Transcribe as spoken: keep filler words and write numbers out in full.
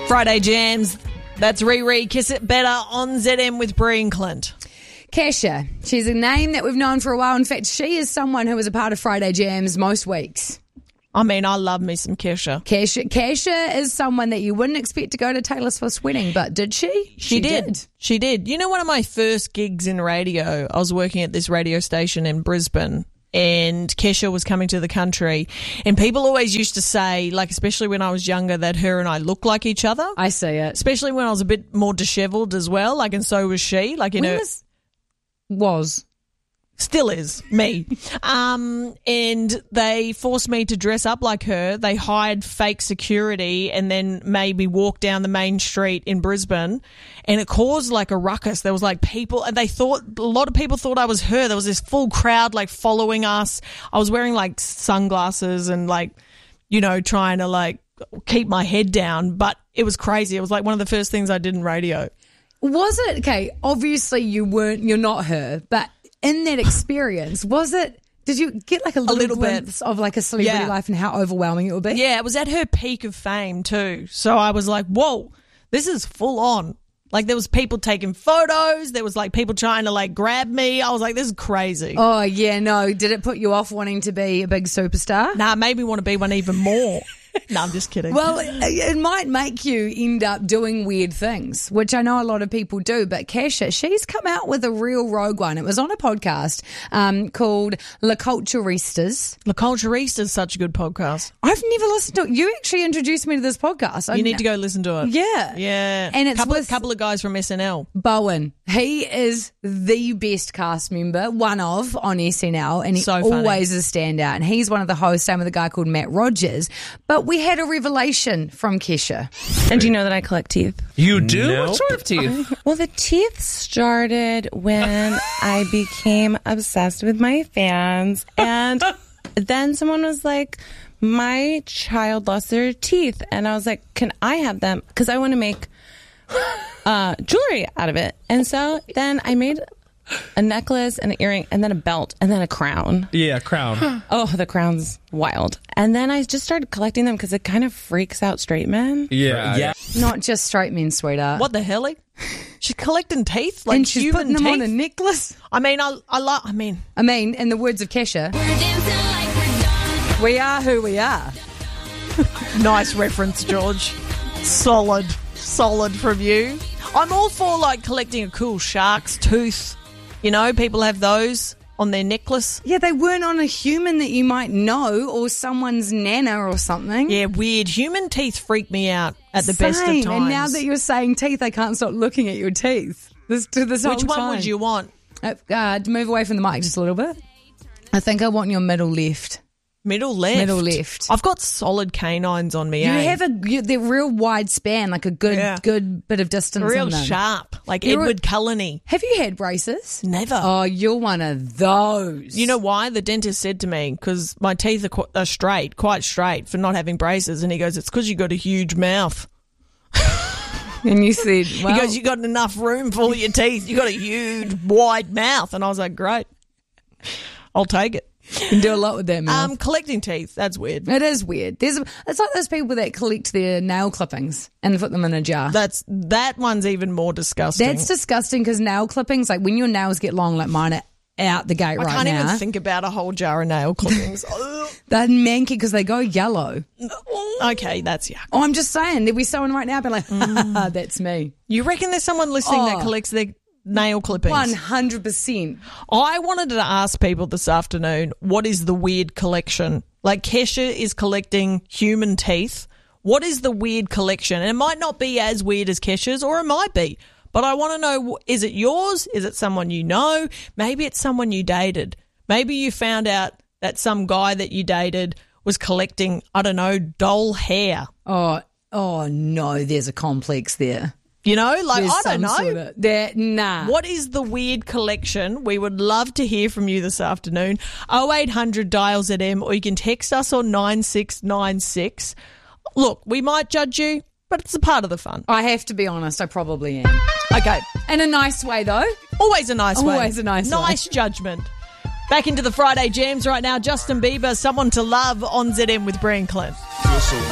Friday Jams. That's Riri. Kiss It Better on Z M with Bree and Clint. Kesha. She's a name that we've known for a while. In fact, she is someone who is a part of Friday Jams most weeks. I mean, I love me some Kesha. Kesha, Kesha is someone that you wouldn't expect to go to Taylor Swift's wedding, but did she? She, she did. did. She did. You know, one of my first gigs in radio, I was working at this radio station in Brisbane, and Kesha was coming to the country, and people always used to say, like, especially when I was younger, that her and I look like each other. I see it. Especially when I was a bit more dishevelled as well, like, and so was she. Like, you when know, was, was. Still is, me. um, and they forced me to dress up like her. They hired fake security and then made me walk down the main street in Brisbane, and it caused like a ruckus. There was like people, and they thought, a lot of people thought I was her. There was this full crowd like following us. I was wearing like sunglasses and like, you know, trying to like keep my head down, but it was crazy. It was like one of the first things I did in radio. Was it? Okay, obviously you weren't, you're not her, but in that experience, was it, did you get like a little, a little glimpse bit of like a celebrity yeah. life and how overwhelming it would be? Yeah, it was at her peak of fame too. So I was like, whoa, this is full on. Like there was people taking photos. There was like people trying to like grab me. I was like, this is crazy. Oh, yeah, no. Did it put you off wanting to be a big superstar? Nah, it made me want to be one even more. No, I'm just kidding. Well, it might make you end up doing weird things, which I know a lot of people do. But Kesha, she's come out with a real rogue one. It was on a podcast um, called La Culturistas. La Culturistas is such a good podcast. I've never listened to it. You actually introduced me to this podcast. You I, need to go listen to it. Yeah. Yeah. And it's couple, with couple of guys from S N L. Bowen. He is the best cast member, one of, on S N L, and he so always is a standout. And he's one of the hosts, same with a guy called Matt Rogers. But we had a revelation from Kesha. And do you know that I collect teeth? You do? Nope. What sort of teeth? Well, the teeth started when I became obsessed with my fans. And then someone was like, my child lost their teeth. And I was like, can I have them? Because I want to make uh, jewelry out of it. And so then I made a necklace and an earring and then a belt and then a crown. Yeah, crown. Oh, the crown's wild. And then I just started collecting them because it kind of freaks out straight men. Yeah. Yeah. Not just straight men, sweetheart. What the hell? She's collecting teeth? Like and she's human putting them teeth? on a necklace? I mean, I, I love, I mean. I mean, in the words of Kesha, we are who we are. Nice reference, George. Solid. Solid from you. I'm all for like collecting a cool shark's tooth. You know, people have those on their necklace. Yeah, they weren't on a human that you might know or someone's nana or something. Yeah, weird. Human teeth freak me out at the Same. best of times. And now that you're saying teeth, I can't stop looking at your teeth. This, to this Which whole one time. would you want? Uh, uh, move away from the mic just a little bit. I think I want your middle left. Middle left. Middle left. I've got solid canines on me. You eh? have a you, they're real wide span, like a good Yeah. good bit of distance. real in them. sharp, like You're Edward a- Culleney. Have you had braces? Never. Oh, you're one of those. You know why? The dentist said to me, because my teeth are, qu- are straight, quite straight, for not having braces, and he goes, it's because you got a huge mouth. And you said, well, He goes, you got enough room for all your teeth. You got a huge, wide mouth. And I was like, great. I'll take it. you can do a lot with that mouth. Um, collecting teeth, that's weird. It is weird. There's, it's like those people that collect their nail clippings and put them in a jar. That's That one's even more disgusting. That's disgusting because nail clippings, like when your nails get long, like mine are out the gate I right can't now. even think about a whole jar of nail clippings. They're manky because they go yellow. Okay, that's yuck. Oh, I'm just saying, there'll be someone right now being like, that's me. You reckon there's someone listening Oh. that collects their nail clippings? one hundred percent. I wanted to ask people this afternoon, what is the weird collection? Like Kesha is collecting human teeth. What is the weird collection? And it might not be as weird as Kesha's, or it might be. But I want to know, is it yours? Is it someone you know? Maybe it's someone you dated. Maybe you found out that some guy that you dated was collecting, I don't know, doll hair. Oh, oh no, there's a complex there. You know, like, There's I don't some know. sort of- there, nah. What is the weird collection? We would love to hear from you this afternoon. oh eight hundred dial Z M, or you can text us on nine six nine six. Look, we might judge you, but it's a part of the fun. I have to be honest, I probably am. Okay. In a nice way, though. Always a nice way. Always a nice way. Nice judgment. Back into the Friday Jams right now. Justin Bieber, Someone to Love on Z M with Bree and Clint. Feel so